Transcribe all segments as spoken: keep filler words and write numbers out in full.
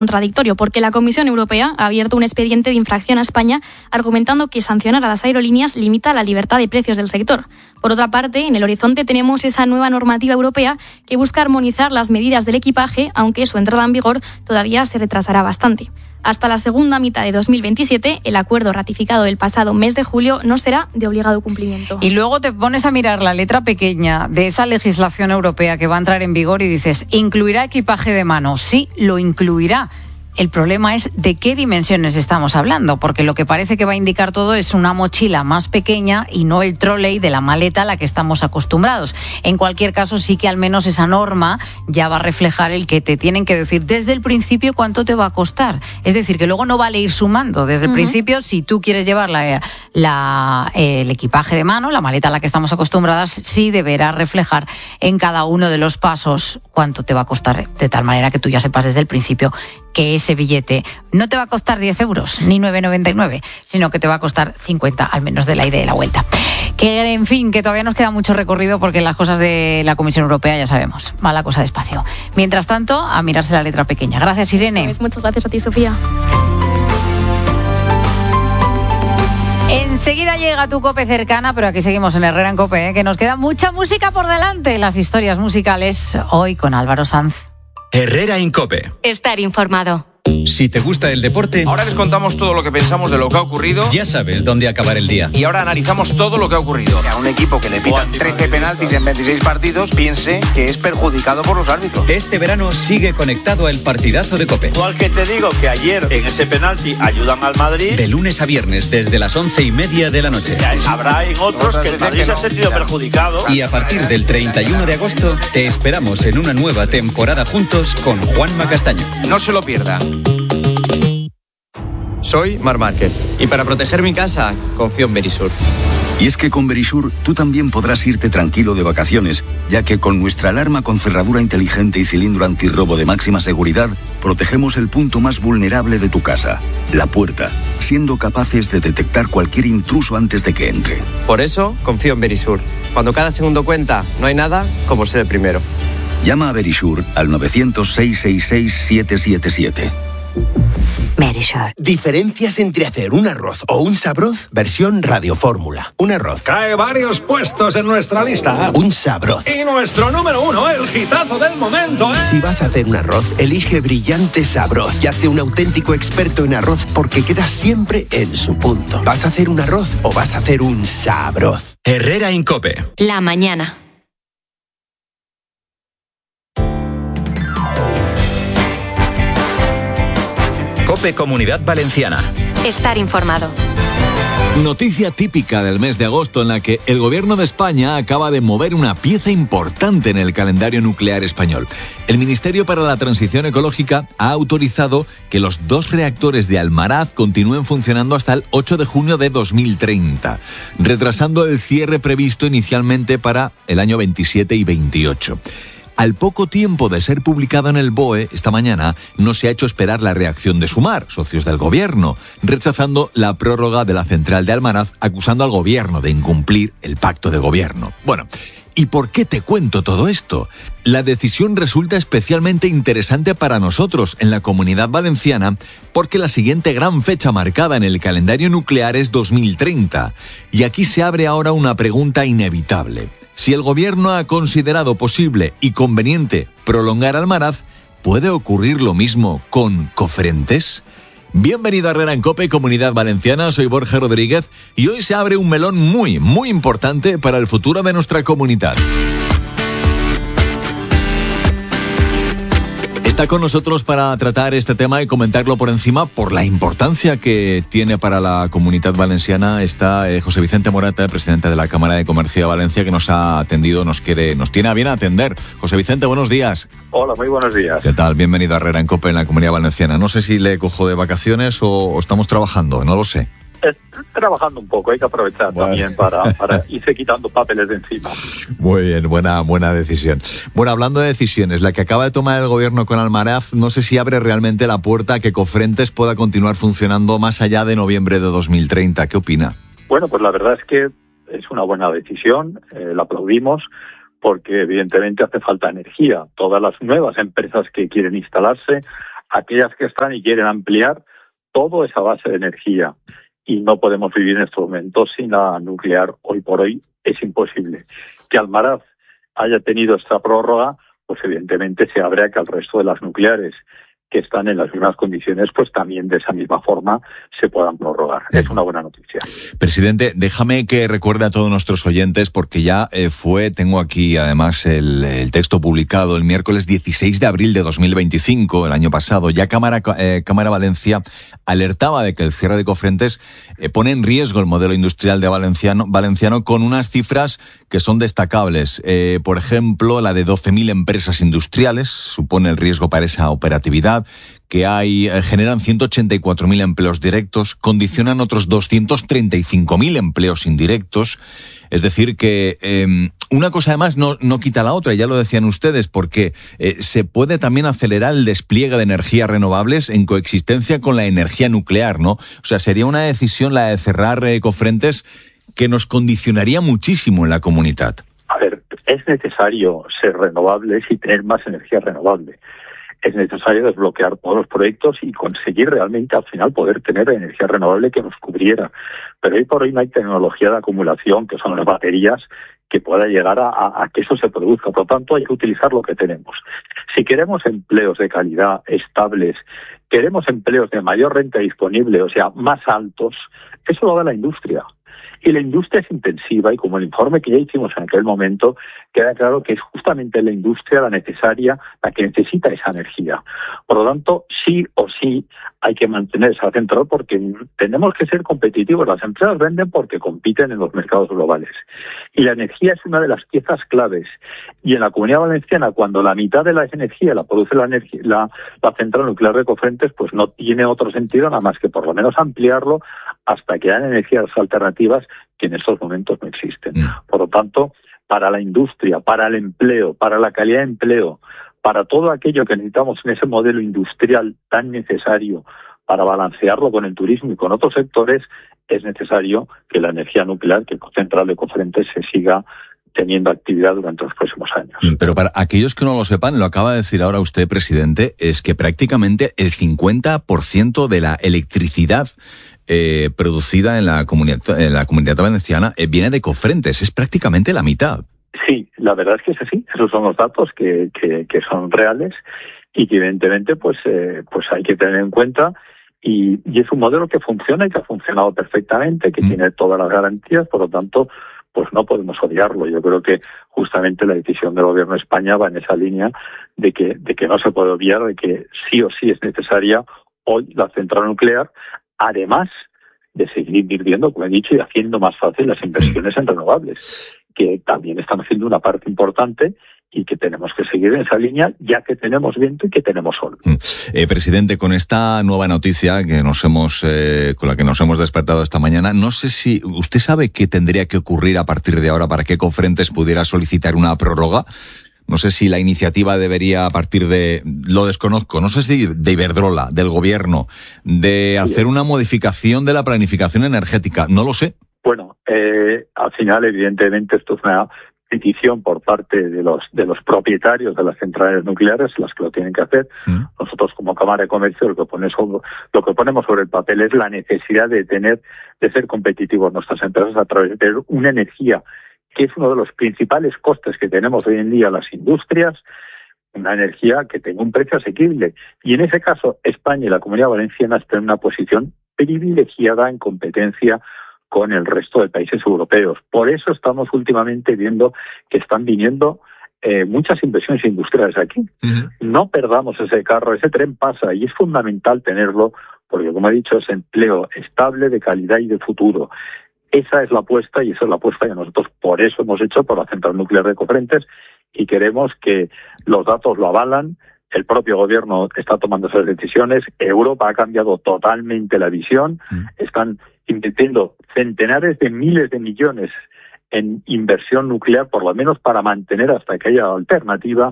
contradictorio, porque la Comisión Europea ha abierto un expediente de infracción a España argumentando que sancionar a las aerolíneas limita la libertad de precios del sector. Por otra parte, en el horizonte tenemos esa nueva normativa europea que busca armonizar las medidas del equipaje, aunque su entrada en vigor todavía se retrasará bastante. Hasta la segunda mitad de dos mil veintisiete, el acuerdo ratificado el pasado mes de julio no será de obligado cumplimiento. Y luego te pones a mirar la letra pequeña de esa legislación europea que va a entrar en vigor y dices, ¿incluirá equipaje de mano? Sí, lo incluirá. El problema es de qué dimensiones estamos hablando, porque lo que parece que va a indicar todo es una mochila más pequeña y no el trolley de la maleta a la que estamos acostumbrados. En cualquier caso, sí que al menos esa norma ya va a reflejar el que te tienen que decir desde el principio cuánto te va a costar. Es decir, que luego no vale ir sumando. Desde el uh-huh. principio, si tú quieres llevar la, la, el equipaje de mano, la maleta a la que estamos acostumbradas, sí deberá reflejar en cada uno de los pasos cuánto te va a costar, de tal manera que tú ya sepas desde el principio que ese billete no te va a costar diez euros ni nueve noventa y nueve, sino que te va a costar cincuenta, al menos de la ida y de la vuelta. Que, en fin, que todavía nos queda mucho recorrido porque las cosas de la Comisión Europea ya sabemos, va la cosa despacio. Mientras tanto, a mirarse la letra pequeña. Gracias, Irene. Muchas gracias a ti, Sofía. Enseguida llega tu COPE cercana, pero aquí seguimos en Herrera en COPE, ¿eh? Que nos queda mucha música por delante. Las historias musicales hoy con Álvaro Sanz. Herrera en COPE. Estar informado. Si te gusta el deporte, ahora les contamos todo lo que pensamos de lo que ha ocurrido. Ya sabes dónde acabar el día. Y ahora analizamos todo lo que ha ocurrido. A un equipo que le pitan trece penaltis en veintiséis partidos piense que es perjudicado por los árbitros. Este verano sigue conectado al partidazo de COPE. Igual que te digo que ayer en ese penalti ayudan al Madrid. De lunes a viernes desde las once y media de la noche. Habrá en otros que el Madrid se ha sentido perjudicado. Y a partir del treinta y uno de agosto te esperamos en una nueva temporada juntos con Juanma Castaño. No se lo pierdan. Soy Marc Márquez y para proteger mi casa confío en Verisur. Y es que con Verisur tú también podrás irte tranquilo de vacaciones, ya que con nuestra alarma con cerradura inteligente y cilindro antirrobo de máxima seguridad, protegemos el punto más vulnerable de tu casa, la puerta, siendo capaces de detectar cualquier intruso antes de que entre. Por eso confío en Verisur. Cuando cada segundo cuenta, no hay nada como ser el primero. Llama a Verisur al novecientos, seiscientos sesenta y seis, siete siete siete. Verisur. Diferencias entre hacer un arroz o un sabroz versión radiofórmula. Un arroz cae varios puestos en nuestra lista. Un sabroz. Y nuestro número uno, el hitazo del momento, ¿eh? Si vas a hacer un arroz, elige Brillante Sabroz y hazte un auténtico experto en arroz porque queda siempre en su punto. ¿Vas a hacer un arroz o vas a hacer un sabroz? Herrera en COPE. La mañana. COPE Comunidad Valenciana. Estar informado. Noticia típica del mes de agosto en la que el gobierno de España acaba de mover una pieza importante en el calendario nuclear español. El Ministerio para la Transición Ecológica ha autorizado que los dos reactores de Almaraz continúen funcionando hasta el ocho de junio de dos mil treinta, retrasando el cierre previsto inicialmente para el año veintisiete y veintiocho. Al poco tiempo de ser publicado en el B O E, esta mañana, no se ha hecho esperar la reacción de Sumar, socios del gobierno, rechazando la prórroga de la central de Almaraz, acusando al gobierno de incumplir el pacto de gobierno. Bueno, ¿y por qué te cuento todo esto? La decisión resulta especialmente interesante para nosotros en la Comunidad Valenciana porque la siguiente gran fecha marcada en el calendario nuclear es dos mil treinta. Y aquí se abre ahora una pregunta inevitable. Si el gobierno ha considerado posible y conveniente prolongar Almaraz, ¿puede ocurrir lo mismo con Cofrentes? Bienvenido a Herrera en COPE, Comunidad Valenciana, soy Borja Rodríguez y hoy se abre un melón muy, muy importante para el futuro de nuestra comunidad. Está con nosotros para tratar este tema y comentarlo por encima por la importancia que tiene para la Comunidad Valenciana. Está eh, José Vicente Morata, presidente de la Cámara de Comercio de Valencia, que nos ha atendido, nos quiere, nos tiene a bien atender. José Vicente, buenos días. Hola, muy buenos días. ¿Qué tal? Bienvenido a Herrera en COPE en la Comunidad Valenciana. No sé si le cojo de vacaciones o, o estamos trabajando, no lo sé. Estoy trabajando un poco, hay que aprovechar bueno. también para, para irse quitando papeles de encima. Muy bien, buena, buena decisión. Bueno, hablando de decisiones, la que acaba de tomar el gobierno con Almaraz, no sé si abre realmente la puerta a que Cofrentes pueda continuar funcionando más allá de noviembre de dos mil treinta. ¿Qué opina? Bueno, pues la verdad es que es una buena decisión, eh, la aplaudimos, porque evidentemente hace falta energía. Todas las nuevas empresas que quieren instalarse aquellas que están y quieren ampliar toda esa base de energía. Y no podemos vivir en estos momentos sin la nuclear. Hoy por hoy es imposible. Que Almaraz haya tenido esta prórroga, pues evidentemente se abre a que al resto de las nucleares que están en las mismas condiciones, pues también de esa misma forma se puedan prorrogar. Es una buena noticia. Presidente, déjame que recuerde a todos nuestros oyentes, porque ya eh, fue, tengo aquí además el, el texto publicado el miércoles dieciséis de abril de dos mil veinticinco, el año pasado, ya Cámara, eh, Cámara Valencia alertaba de que el cierre de Cofrentes eh, pone en riesgo el modelo industrial de Valenciano, Valenciano con unas cifras que son destacables. Eh, por ejemplo, la de doce mil empresas industriales, supone el riesgo para esa operatividad, que hay eh, generan ciento ochenta y cuatro mil empleos directos, condicionan otros doscientos treinta y cinco mil empleos indirectos. Es decir, que eh, una cosa además no, no quita la otra, ya lo decían ustedes, porque eh, se puede también acelerar el despliegue de energías renovables en coexistencia con la energía nuclear, ¿no? O sea, sería una decisión la de cerrar eh, Cofrentes que nos condicionaría muchísimo en la comunidad. A ver, es necesario ser renovables y tener más energía renovable. Es necesario desbloquear todos los proyectos y conseguir realmente al final poder tener energía renovable que nos cubriera. Pero hoy por hoy no hay tecnología de acumulación, que son las baterías, que pueda llegar a, a, a que eso se produzca. Por lo tanto, hay que utilizar lo que tenemos. Si queremos empleos de calidad estables, queremos empleos de mayor renta disponible, o sea, más altos, eso lo da la industria. Y la industria es intensiva y como el informe que ya hicimos en aquel momento, queda claro que es justamente la industria la necesaria, la que necesita esa energía. Por lo tanto, sí o sí hay que mantener esa central porque tenemos que ser competitivos. Las empresas venden porque compiten en los mercados globales. Y la energía es una de las piezas claves. Y en la Comunidad Valenciana, cuando la mitad de la energía la produce la, energía, la, la central nuclear de Cofrentes, pues no tiene otro sentido nada más que por lo menos ampliarlo hasta que hayan energías alternativas que en estos momentos no existen. Por lo tanto, para la industria, para el empleo, para la calidad de empleo, para todo aquello que necesitamos en ese modelo industrial tan necesario para balancearlo con el turismo y con otros sectores, es necesario que la energía nuclear, que la central de Cofrentes se siga teniendo actividad durante los próximos años. Pero para aquellos que no lo sepan, lo acaba de decir ahora usted, presidente, es que prácticamente el cincuenta por ciento de la electricidad eh, producida en la comunidad, en la comunidad valenciana eh, viene de Cofrentes, es prácticamente la mitad. Sí, la verdad es que es así, esos son los datos que, que, que son reales y que evidentemente pues, eh, pues hay que tener en cuenta. Y, y es un modelo que funciona y que ha funcionado perfectamente, que mm. tiene todas las garantías, por lo tanto, pues no podemos odiarlo. Yo creo que justamente la decisión del Gobierno de España va en esa línea de que, de que no se puede obviar, de que sí o sí es necesaria hoy la central nuclear, además de seguir invirtiendo, como he dicho, y haciendo más fácil las inversiones en renovables, que también están haciendo una parte importante y que tenemos que seguir en esa línea ya que tenemos viento y que tenemos sol. Eh, presidente, con esta nueva noticia que nos hemos, eh, con la que nos hemos despertado esta mañana, no sé si usted sabe qué tendría que ocurrir a partir de ahora para que Cofrentes pudiera solicitar una prórroga. No sé si la iniciativa debería, a partir de, lo desconozco, no sé si de Iberdrola, del gobierno, de hacer una modificación de la planificación energética, no lo sé. Bueno, eh, al final, evidentemente, esto es una petición por parte de los de los propietarios de las centrales nucleares, las que lo tienen que hacer. Mm. Nosotros, como Cámara de Comercio, lo que, pone sobre, lo que ponemos sobre el papel es la necesidad de tener, de ser competitivos nuestras empresas a través de tener una energía que es uno de los principales costes que tenemos hoy en día las industrias, una energía que tenga un precio asequible. Y en ese caso, España y la Comunidad Valenciana están en una posición privilegiada en competencia con el resto de países europeos. Por eso estamos últimamente viendo que están viniendo eh, muchas inversiones industriales aquí. Uh-huh. No perdamos ese carro, ese tren pasa y es fundamental tenerlo porque, como he dicho, es empleo estable, de calidad y de futuro. Esa es la apuesta y esa es la apuesta que nosotros por eso hemos hecho por la central nuclear de Cofrentes y queremos que los datos lo avalan. El propio gobierno está tomando esas decisiones. Europa ha cambiado totalmente la visión. Mm. Están invirtiendo centenares de miles de millones en inversión nuclear, por lo menos para mantener hasta que haya alternativa,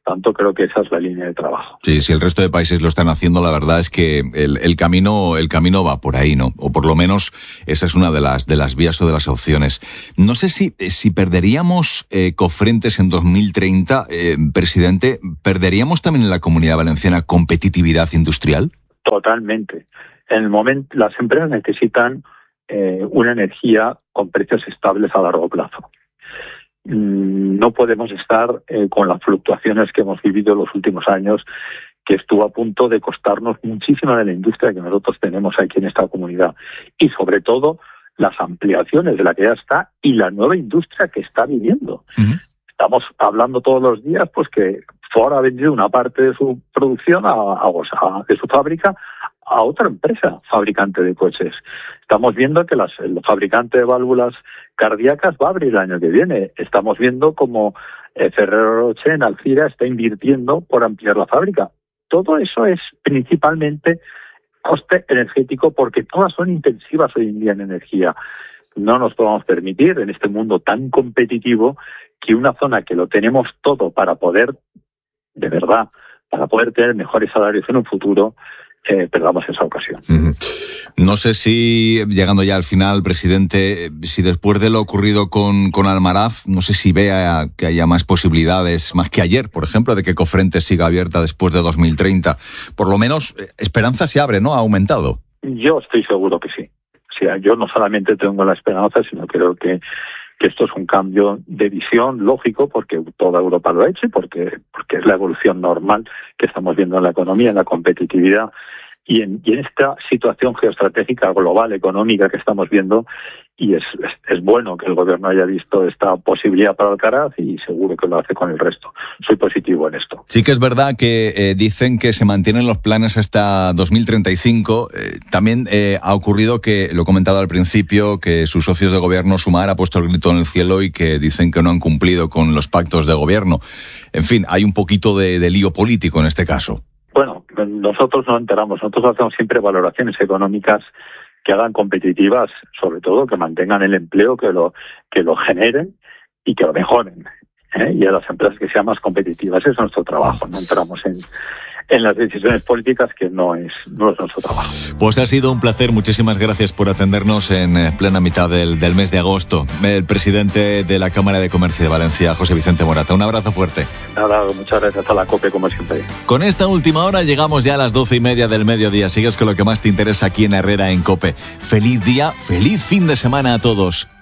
tanto, creo que esa es la línea de trabajo. Sí, si el resto de países lo están haciendo, la verdad es que el, el camino el camino va por ahí, ¿no? O por lo menos esa es una de las de las vías o de las opciones. No sé si si perderíamos eh, Cofrentes en dos mil treinta, eh, presidente, ¿perderíamos también en la Comunidad Valenciana competitividad industrial? Totalmente. En el momento, las empresas necesitan eh, una energía con precios estables a largo plazo. No podemos estar eh, con las fluctuaciones que hemos vivido en los últimos años, que estuvo a punto de costarnos muchísimo de la industria que nosotros tenemos aquí en esta comunidad. Y sobre todo, las ampliaciones de la que ya está y la nueva industria que está viviendo. Uh-huh. Estamos hablando todos los días pues que Ford ha vendido una parte de su producción, a, a, a, de su fábrica, a otra empresa fabricante de coches. Estamos viendo que las, el fabricante de válvulas cardíacas va a abrir el año que viene. Estamos viendo como eh, Ferrero Rocher en Alcira está invirtiendo por ampliar la fábrica. Todo eso es principalmente coste energético porque todas son intensivas hoy en día en energía. No nos podemos permitir en este mundo tan competitivo que una zona que lo tenemos todo para poder, de verdad, para poder tener mejores salarios en un futuro, Eh, perdamos esa ocasión. Uh-huh. No sé si, llegando ya al final, presidente, si después de lo ocurrido con, con Almaraz, no sé si vea que haya más posibilidades, más que ayer, por ejemplo, de que Cofrentes siga abierta después de dos mil treinta. Por lo menos, esperanza se abre, ¿no? Ha aumentado. Yo estoy seguro que sí. O sea, yo no solamente tengo la esperanza, sino creo que que esto es un cambio de visión lógico porque toda Europa lo ha hecho y porque, porque es la evolución normal que estamos viendo en la economía, en la competitividad y en, y en esta situación geoestratégica global, económica que estamos viendo. Y es, es, es bueno que el gobierno haya visto esta posibilidad para Alcaraz y seguro que lo hace con el resto. Soy positivo en esto. Sí que es verdad que eh, dicen que se mantienen los planes hasta dos mil treinta y cinco. Eh, también eh, ha ocurrido que, lo he comentado al principio, que sus socios de gobierno, Sumar, ha puesto el grito en el cielo y que dicen que no han cumplido con los pactos de gobierno. En fin, hay un poquito de, de lío político en este caso. Bueno, nosotros no enteramos. Nosotros hacemos siempre valoraciones económicas que hagan competitivas, sobre todo que mantengan el empleo, que lo que lo generen y que lo mejoren, ¿eh? Y a las empresas que sean más competitivas. Ese es nuestro trabajo. No entramos en, en las decisiones políticas, que no es, no es nuestro trabajo. Pues ha sido un placer. Muchísimas gracias por atendernos en plena mitad del, del mes de agosto. El presidente de la Cámara de Comercio de Valencia, José Vicente Morata. Un abrazo fuerte. Nada, muchas gracias a la COPE, como siempre. Con esta última hora llegamos ya a las doce y media del mediodía. Sigues con lo que más te interesa aquí en Herrera en COPE. Feliz día, feliz fin de semana a todos.